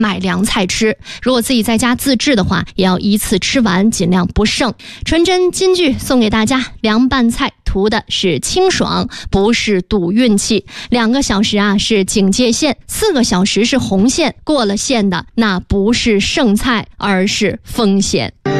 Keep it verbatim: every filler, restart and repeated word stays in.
买凉菜吃。如果自己在家自制的话，也要一次吃完，尽量不剩。纯真金句送给大家，凉拌菜图的是清爽，不是赌运气。两个小时啊是警戒线，四个小时是红线，过了线的那不是剩菜，而是风险。